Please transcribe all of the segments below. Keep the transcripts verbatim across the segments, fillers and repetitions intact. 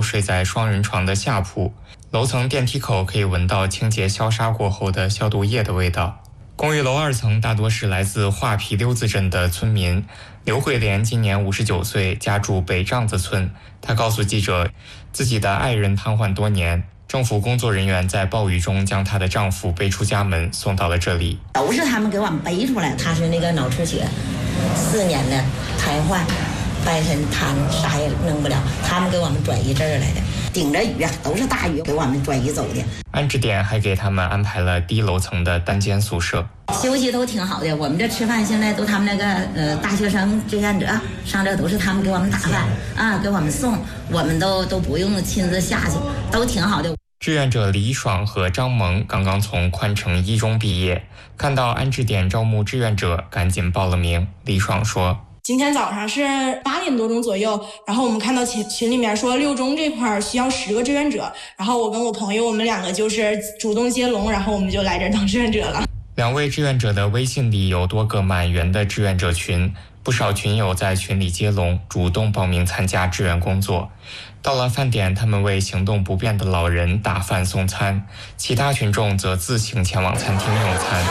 睡在双人床的下铺，楼层电梯口可以闻到清洁消杀过后的消毒液的味道。公寓楼二层大多是来自画皮溜子镇的村民。刘慧莲今年五十九岁，家住北帐子村。她告诉记者，自己的爱人瘫痪多年，政府工作人员在暴雨中将她的丈夫背出家门，送到了这里。 都是他们给我们背出来，他是那个脑出血，四年的瘫痪，半身瘫，啥也弄不了，他们给我们转移这儿来的。顶着雨啊，都是大雨给我们转移走的。 安置点还给他们安排了低楼层的单间宿舍， 休息都挺好的。我们这吃饭现在都他们那个呃大学生志愿者上这都是他们给我们打饭啊，给我们送，我们都都不用亲自下去，都挺好的。 志愿者李爽和张萌刚刚从宽城一中毕业，看到安置点招募志愿者，赶紧报了名。李爽说， 今天早上是八点多钟左右，然后我们看到群群里面说六中这块需要十个志愿者，然后我跟我朋友我们两个就是主动接龙，然后我们就来这儿当志愿者了。 两位志愿者的微信里有多个满员的志愿者群，不少群友在群里接龙，主动报名参加志愿工作。到了饭点，他们为行动不便的老人打饭送餐，其他群众则自行前往餐厅用餐。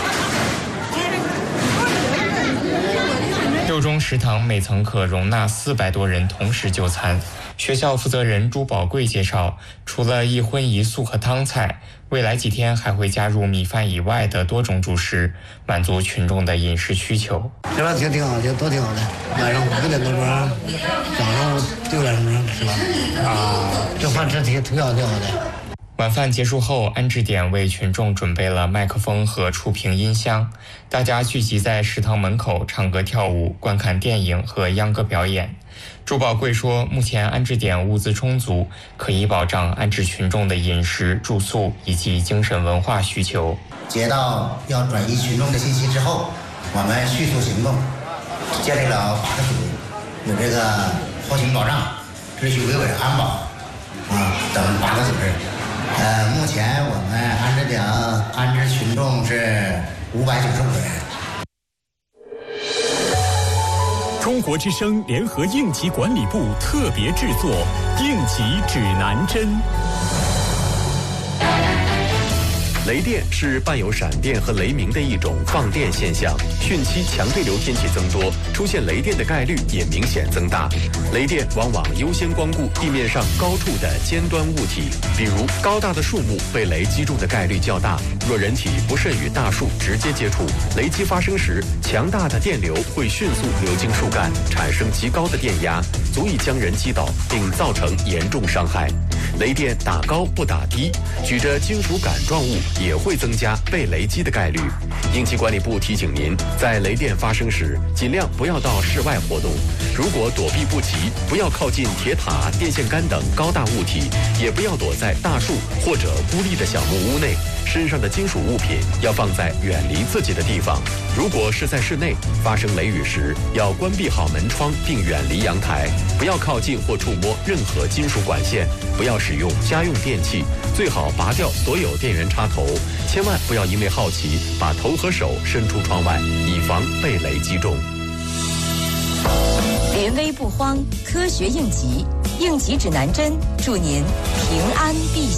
六中食堂每层可容纳四百多人同时就餐。学校负责人朱宝贵介绍，除了一荤一素和汤菜，未来几天还会加入米饭以外的多种主食，满足群众的饮食需求。 这边挺挺好的，都挺好的。晚上五点多钟，早上六点钟吃饭啊，这饭吃挺挺好挺好的。 晚饭结束后，安置点为群众准备了麦克风和触屏音箱，大家聚集在食堂门口唱歌跳舞，观看电影和秧歌表演。朱宝贵说，目前安置点物资充足，可以保障安置群众的饮食、住宿以及精神文化需求。 接到要转移群众的信息之后，我们迅速行动，建立了八个组，有这个后勤保障、秩序维稳、安保啊等八个组织。呃，目前我们安置点安置群众是五百九十五人。 中国之声联合应急管理部特别制作《应急指南针》。雷电是伴有闪电和雷鸣的一种放电现象，汛期强对流天气增多，出现雷电的概率也明显增大。雷电往往优先光顾地面上高处的尖端物体，比如高大的树木被雷击中的概率较大。若人体不慎与大树直接接触，雷击发生时，强大的电流会迅速流经树干，产生极高的电压，足以将人击倒并造成严重伤害。雷电打高不打低，举着金属杆状物也会增加被雷击的概率。应急管理部提醒您，在雷电发生时，尽量不要到室外活动。如果躲避不及，不要靠近铁塔、电线杆等高大物体，也不要躲在大树或者孤立的小木屋内。身上的金属物品要放在远离自己的地方。如果是在室内，发生雷雨时，要关闭好门窗并远离阳台，不要靠近或触摸任何金属管线，不要使用家用电器，最好拔掉所有电源插头，千万不要因为好奇把头和手伸出窗外，以防被雷击中。 临危不慌，科学应急，应急指南针，祝您平安避险。